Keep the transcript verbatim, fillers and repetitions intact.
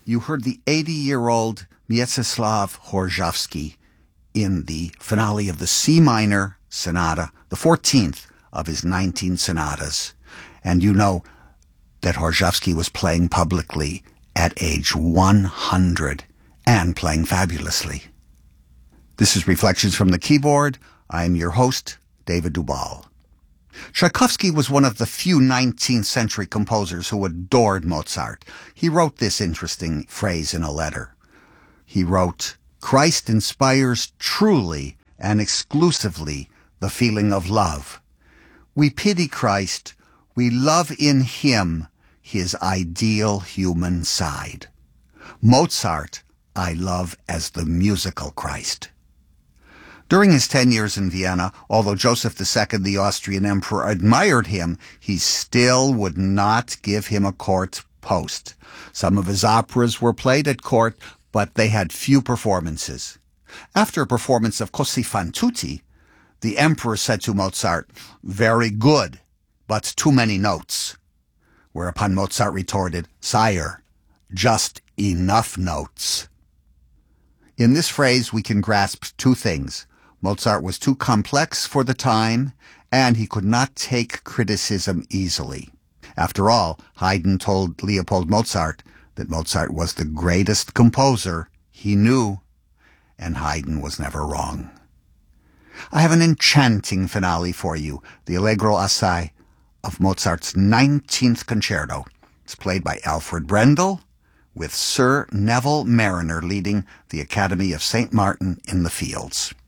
you heard the eighty-year-old Mieczysław Horszowski in the finale of the C minor sonata, the fourteenth of his nineteen sonatas. And you know that Horszowski was playing publicly at age one hundred and playing fabulously. This is Reflections from the Keyboard. I am your host, David Dubal. Tchaikovsky was one of the few nineteenth century composers who adored Mozart. He wrote this interesting phrase in a letter. He wrote, "Christ inspires truly and exclusively the feeling of love. We pity Christ. We love in him his ideal human side. Mozart I love as the musical Christ." During his ten years in Vienna, although Joseph the Second, the Austrian emperor, admired him, he still would not give him a court post. Some of his operas were played at court, but they had few performances. After a performance of Così fan tutti, the emperor said to Mozart, "Very good, but too many notes." Whereupon Mozart retorted, "Sire, just enough notes." In this phrase, we can grasp two things. Mozart was too complex for the time, and he could not take criticism easily. After all, Haydn told Leopold Mozart that Mozart was the greatest composer he knew, and Haydn was never wrong. I have an enchanting finale for you, the Allegro assai of Mozart's nineteenth concerto. It's played by Alfred Brendel, with Sir Neville Marriner leading the Academy of Saint Martin in the Fields.